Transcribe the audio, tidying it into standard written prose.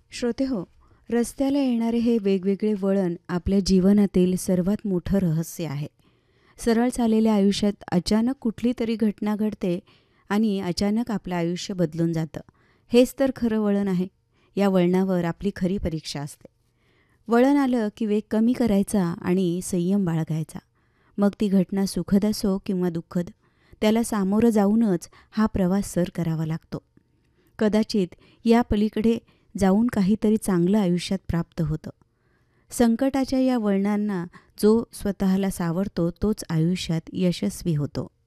श्रोतेहो, रस्त्याला येणारे हे वेगवेगळे वळण आपल्या जीवनातील सर्वात मोठं रहस्य आहे. सरळ चाललेल्या आयुष्यात अचानक कुठली तरी घटना घडते आणि अचानक आपलं आयुष्य बदलून जातं. हेच तर खरं वळण आहे. या वळणावर आपली खरी परीक्षा असते. वळण आलं की वेग कमी करायचा आणि संयम बाळगायचा. मग ती घटना सुखद असो किंवा दुःखद, त्याला सामोरं जाऊनच हा प्रवास सर करावा लागतो. कदाचित या पलीकडे जाऊन काहीतरी चांगलं आयुष्यात प्राप्त होतं. संकटाच्या या वळणांना जो स्वतःला सावरतो तोच आयुष्यात यशस्वी होतो.